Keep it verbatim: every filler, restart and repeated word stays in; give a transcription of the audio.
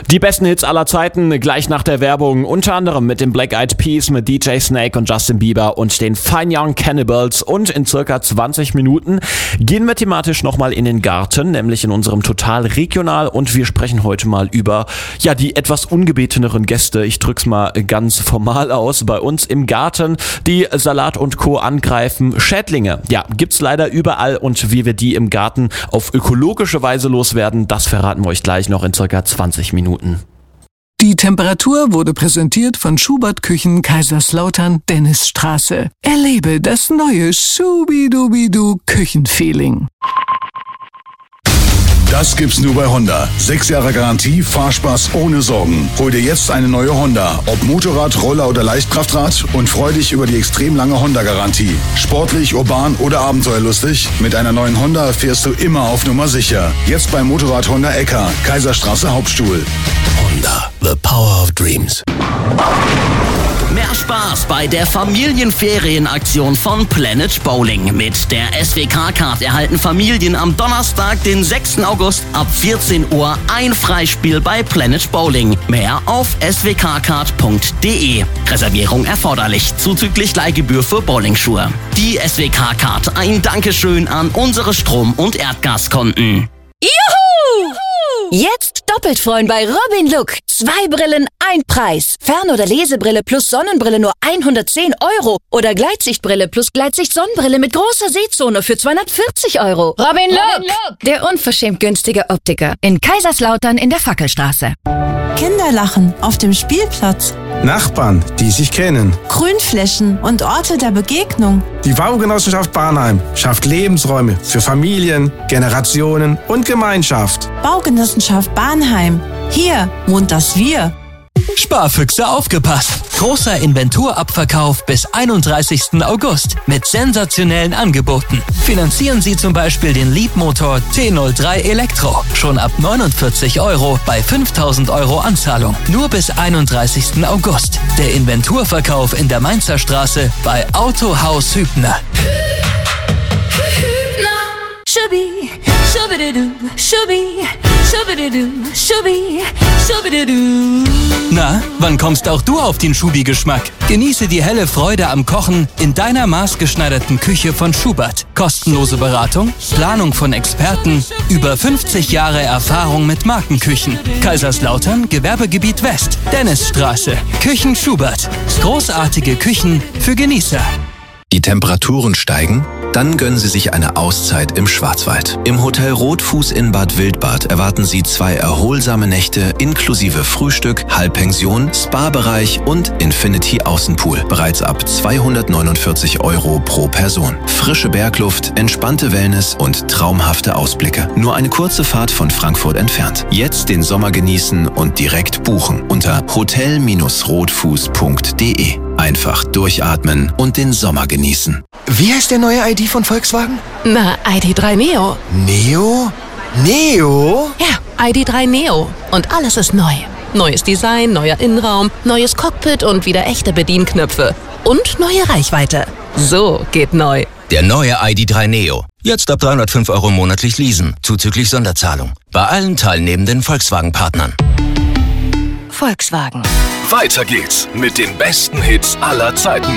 Die besten Hits aller Zeiten, gleich nach der Werbung, unter anderem mit den Black Eyed Peas, mit D J Snake und Justin Bieber und den Fine Young Cannibals. Und in circa zwanzig Minuten gehen wir thematisch nochmal in den Garten, nämlich in unserem Total Regional, und wir sprechen heute mal über, ja, die etwas ungebeteneren Gäste, ich drück's mal ganz formal aus, bei uns im Garten, die Salat und Co. angreifen. Schädlinge, ja, gibt's leider überall, und wie wir die im Garten auf ökologische Weise loswerden, das verraten wir euch gleich noch in circa zwanzig Minuten. Die Temperatur wurde präsentiert von Schubert Küchen Kaiserslautern Dennisstraße. Erlebe das neue Schubidubidu Küchenfeeling. Das gibt's nur bei Honda. Sechs Jahre Garantie, Fahrspaß ohne Sorgen. Hol dir jetzt eine neue Honda. Ob Motorrad, Roller oder Leichtkraftrad, und freu dich über die extrem lange Honda-Garantie. Sportlich, urban oder abenteuerlustig? Mit einer neuen Honda fährst du immer auf Nummer sicher. Jetzt beim Motorrad Honda Ecker, Kaiserstraße Hauptstuhl. Honda, the power of dreams. Mehr Spaß bei der Familienferienaktion von Planet Bowling. Mit der S W K-Card erhalten Familien am Donnerstag, den sechsten August ab vierzehn Uhr ein Freispiel bei Planet Bowling. Mehr auf s w k card punkt d e. Reservierung erforderlich, zuzüglich Leihgebühr für Bowlingschuhe. Die S W K-Card, ein Dankeschön an unsere Strom- und Erdgaskonten. Juhu! Jetzt doppelt freuen bei Robin Look. Zwei Brillen, ein Preis. Fern- oder Lesebrille plus Sonnenbrille nur hundertzehn Euro. Oder Gleitsichtbrille plus Gleitsicht-Sonnenbrille mit großer Sehzone für zweihundertvierzig Euro. Robin Look, Robin Look, der unverschämt günstige Optiker. In Kaiserslautern in der Fackelstraße. Kinder lachen auf dem Spielplatz. Nachbarn, die sich kennen. Grünflächen und Orte der Begegnung. Die Baugenossenschaft Barnheim schafft Lebensräume für Familien, Generationen und Gemeinschaft. Baugenossenschaft Barnheim. Hier wohnt das Wir. Sparfüchse aufgepasst! Großer Inventurabverkauf bis einunddreißigsten August mit sensationellen Angeboten. Finanzieren Sie zum Beispiel den Leapmotor T null drei Elektro. Schon ab neunundvierzig Euro bei fünftausend Euro Anzahlung. Nur bis einunddreißigsten August. Der Inventurverkauf in der Mainzer Straße bei Autohaus Hübner. Schubi, schubidudu, schubi, schubidudu, schubi, schubidudu. Na, wann kommst auch du auf den Schubi-Geschmack? Genieße die helle Freude am Kochen in deiner maßgeschneiderten Küche von Schubert. Kostenlose Beratung, Planung von Experten, über fünfzig Jahre Erfahrung mit Markenküchen. Kaiserslautern, Gewerbegebiet West, Dennisstraße. Küchen Schubert. Großartige Küchen für Genießer. Die Temperaturen steigen? Dann gönnen Sie sich eine Auszeit im Schwarzwald. Im Hotel Rotfuß in Bad Wildbad erwarten Sie zwei erholsame Nächte inklusive Frühstück, Halbpension, Spa-Bereich und Infinity Außenpool. Bereits ab zweihundertneunundvierzig Euro pro Person. Frische Bergluft, entspannte Wellness und traumhafte Ausblicke. Nur eine kurze Fahrt von Frankfurt entfernt. Jetzt den Sommer genießen und direkt buchen unter hotel rotfuß punkt d e. Einfach durchatmen und den Sommer genießen. Wie heißt der neue I D von Volkswagen? Na, I D drei Neo. Neo? Neo? Ja, I D drei Neo. Und alles ist neu. Neues Design, neuer Innenraum, neues Cockpit und wieder echte Bedienknöpfe. Und neue Reichweite. So geht neu. Der neue I D drei Neo. Jetzt ab dreihundertfünf Euro monatlich leasen, zuzüglich Sonderzahlung. Bei allen teilnehmenden Volkswagen-Partnern. Volkswagen. Weiter geht's mit den besten Hits aller Zeiten.